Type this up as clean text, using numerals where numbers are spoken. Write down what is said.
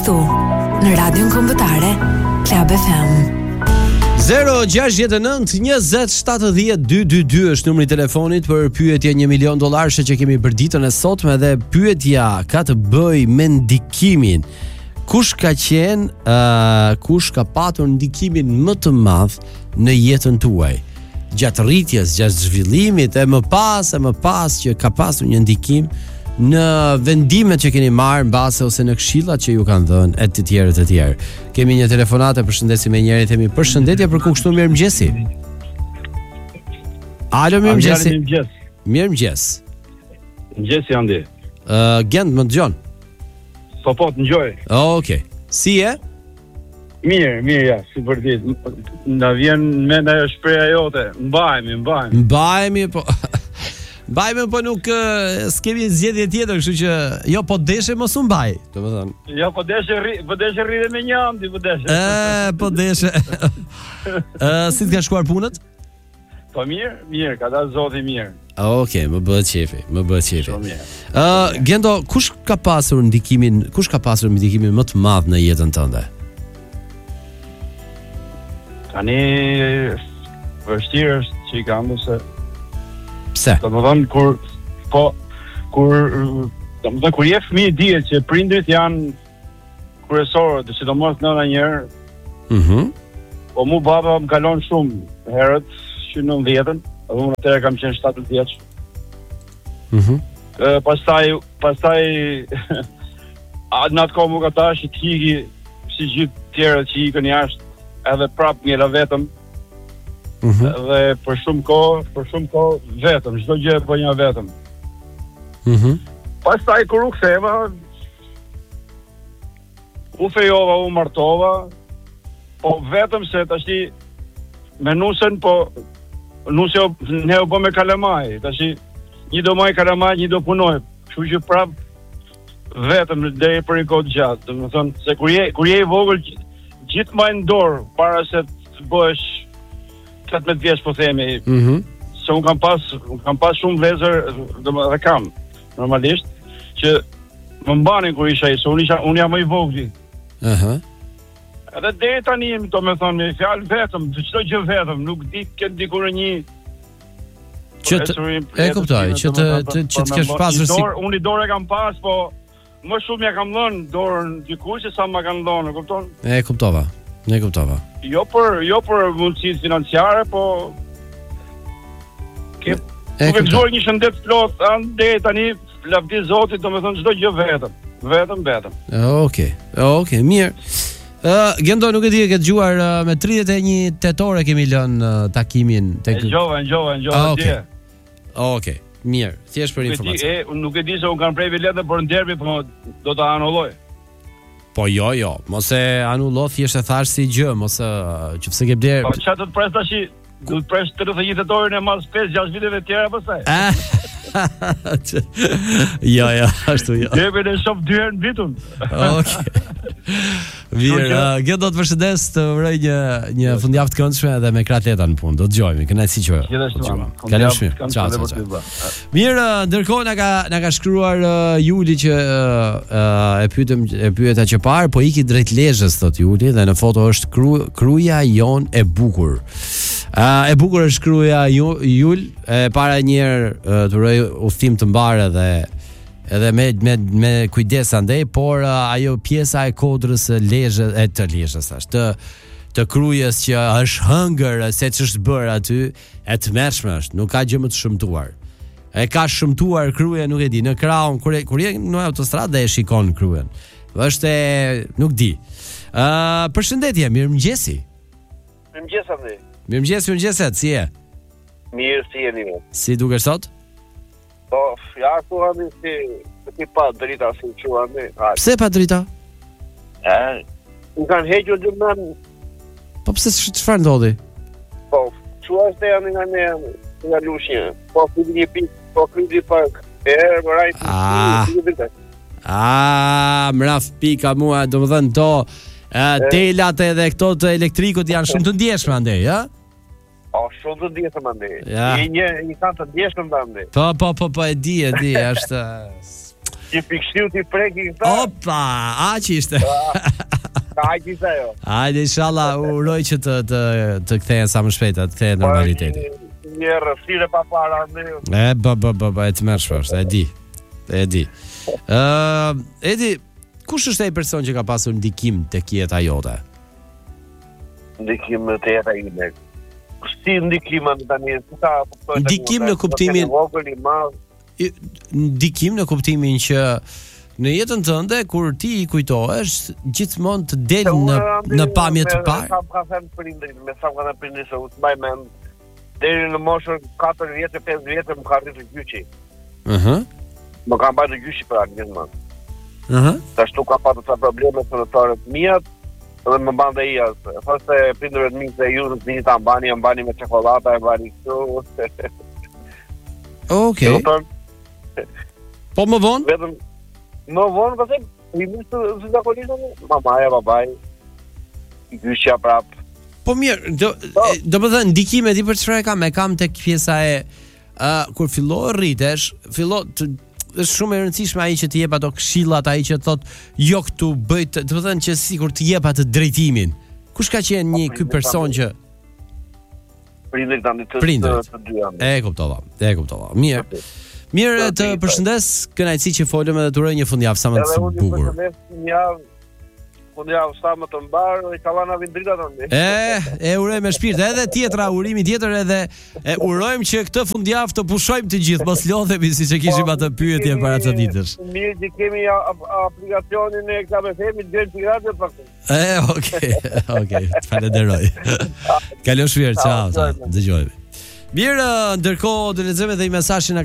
gjithashtu në radion kombëtare Club FM. 06920702222 është numri i telefonit për pyetje $1 milion që kemi për ditën e sotme dhe pyetja ka të bëjë me ndikimin. Kush ka patur ndikimin më të madh në jetën tuaj? Gjatë rritjes, gjatë zhvillimit e më pas që ka pasur një ndikim në vendimet që keni marrë mbase ose në këshillat që ju kanë dhënë e të tjerë. Kemi një telefonatë, përshëndesim me njërin, themi përshëndetje për kështu mirëmëngjesi. Alo, mirëmëngjesi. Mirëmëngjes. Mëngjes Andi. Gjend më dëgjon? Po të ngjoj. Okej. Si je? Mirë, ja, si vërtet. Na vjen mend ajo shpreha jote. Mbajemi, po. Mbajme, po nuk s'kemi zgjedhje tjetër, kështu që jo po deshe mos u mbaj, domethënë. Jo po deshe rri me një Andi, po deshe. Po deshe. Si të ka shkuar punët? Po mirë, ka dalë zoti mirë. Okej, më bëhet qefi. Gjendo, kush ka pasur ndikimin më të madh në jetën tënde? Tani vështirë është që i kam se pse? Domethënë kur je fëmijë dihet që prindrit janë kryesorët, sidomos nëna njëherë. Po mu baba më kalon shumë herët që në 90-ën, unë atëherë kam qenë 17 vjeç. Pastaj në atë kohë më ka tash të hiki si gjithë tjerët që ikën jashtë, edhe prap njëra vetëm. Dhe për shumë kohë vetëm, çdo gjë e bëja vetëm. Pastaj kur u ktheva, u fejova, u martova, po vetëm se tash me nusën, po nusë ne u bë me kalamaj, tash një do maj kalamaj, një do punoj, kështu që prap vetëm deri për një kohë gjatë, domethënë se kur je i vogël gjithë mbajnë dorë para se të bëhesh 18 vjeç, po themi. Se unë kam pas shumë vlezër, dhe kam normalisht që më mbanin kur isha se unë jam më i vogël. Edhe deri tani domethënë me fjalë vetëm, çdo gjë vetëm, nuk di këtë dikur një që e kuptoj, që të kesh pasur si unë dorë kam pas, po më shumë ja kam dhënë dorën dikush se sa më kanë dhënë, e kupton? E kuptova. Jo për mundësitë financiare, po duhet një shëndet plot deri tani, lavdi Zotit, domethënë çdo gjë vetëm. Okej, mirë. Gjendo, nuk e di, e ke dëgjuar me 31 tetor e kemi lënë takimin tek. E gjova. Okej, mirë. Thjesht për informacion. Nuk e di se unë kam prej biletë për derbi, po do ta anulloj. Po jo, mos e anullo, thjesht e thash si gjë, mos që pse ke bler. Po çfarë do të pres tash? Do të pres 31 tetorin e mas 5-6 viteve të tjera pastaj. Jo, ashtu jo. Debën e shoh 2 herë në vitun. Okej. Mirë, gjë do të përshëndes, të uroj një fundjavë të këndshme dhe me kratleta në punë. Do dëgjojmë, kënaqësi që. Kalofshi. Ciao. Mirë, ndërkohë na ka shkruar Juli që e pyeta që parë, po iki drejt Lezhës, thot Juli, dhe në foto është kruja jon e bukur. E bukur është kruja Jul, para njerë të uroj udhtim të mbar edhe me kujdes andej, por ajo pjesa e kodrës të Lezhës të krujës që është hëngër se ç'është bërë aty, e tmerrshme është, nuk ka gjë më të shëmtuar. E ka shëmtuar kruja, nuk e di, në krahun kur je në autostradë dhe e shikon kryen. Është nuk di. Përshëndetje, mirëmëngjesi. Mirëmëngjes Andi. Mirëmëngjeset, si je? Mirë, si jeni? Si dukesh sot? Po, ja ku Andi si pa drita si që Andi. Pse pa drita? Më kanë hequr gjumën. Po pse çfarë ndodhi? Po, çuaj se janë nga lushje. Po fillin një pikë, po krydi pak. Mraf pika mua, domethënë to telat edhe këto të elektrikut janë shumë të ndjeshme andej, ja? Shumë të ndjeshme andej. Një kanë të ndjeshme andej. Po, e di, është Që pikshiu ti preki këta. Opa, aq ishte. Aq ishte ajo. Hajde inshallah, uroj që të kthehen sa më shpejt, të kthehen normaliteti. Një rrëfire pa para ne. E të mërshme është, e di. Edi, kush është ai person që ka pasur ndikim tek jeta jote? Ndikim te jeta ime. Si ndikim tani, ndikim në kuptimin ndikim në kuptimin që në jetën tënde kur ti i kujtohesh gjithmonë të del në pamje të parë. Ka thënë prindrit, me sa kanë prindrit se u mbaj mend deri në moshën 4 vjeç, 5 vjeç më ka rritur gjyqi. Më ka bërë gjyqi për atë gjithmonë. Ashtu ka patur ca probleme sënore të mia dhe më bande ia. Thoshte prindërve të mi se ju nuk vini ta mbani me çokoladë, e mbani kështu. Okej. Po më vonë? Vetëm më vonë pse i nisë të zakonisëm mamaja, babai. Gjyqja prap. Po mirë, do të thënë ndikime ti për çfarë kam? E kam tek pjesa e kur filloi rritesh, është shumë e rëndësishme ai që të jep ato këshillat, ai që thot jo këtu bëj, do të thënë që sikur të jep atë drejtimin. Kush ka qenë ky person që prindërit tani të dy. E kuptova. Mirë, të përshëndes, kënaqësi që folëm edhe të uroj një fundjavë sa më të bukur. Fundjavë sa më të mbar, i kallana vin drita tani. E uroj me shpirt, edhe tjetra, urimi tjetër edhe e urojmë që këtë fundjavë të pushojmë të gjithë, mos lodhemi siç e kishim atë pyetje para ca ditësh. Mirë që kemi aplikacionin e KBF-it deri në radio pak. Okej, falenderoj. Kalo shpirë, ciao, dëgjojmë. Mirë, ndërkohë do lexojmë edhe një mesazh që na